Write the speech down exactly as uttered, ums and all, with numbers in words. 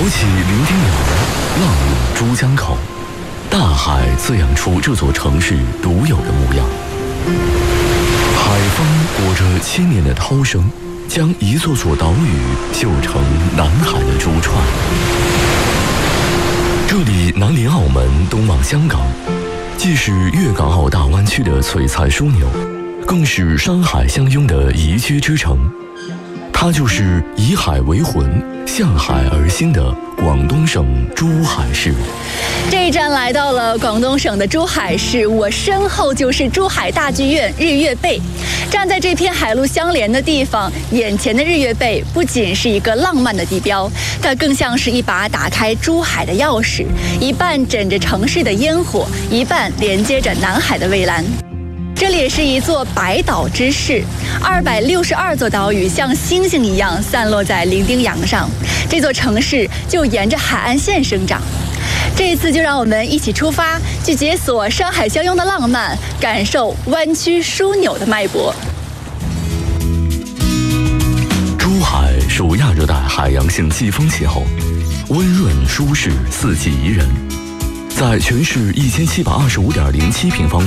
起伶仃洋，浪涌珠江口，大海滋养出这座城市独有的模样。海风裹着千年的涛声，将一座座岛屿绣成南海的珠串。这里南临澳门，东望香港，既是粤港澳大湾区的璀璨枢纽，更是山海相拥的宜居之城。它就是以海为魂，向海而兴的广东省珠海市。 这一站来到了广东省的珠海市，我身后就是珠海大剧院日月贝。站在这片海陆相连的地方，眼前的日月贝不仅是一个浪漫的地标，它更像是一把打开珠海的钥匙，一半枕着城市的烟火，一半连接着南海的蔚蓝。这里也是一座百岛之市，二百六十二座岛屿像星星一样散落在伶仃洋上，这座城市就沿着海岸线生长。这一次就让我们一起出发，去解锁山海相拥的浪漫，感受湾区枢纽的脉搏。 珠海属亚热带海洋性季风气候，温润舒适，四季宜人。在全市一千七百二十五点零七平方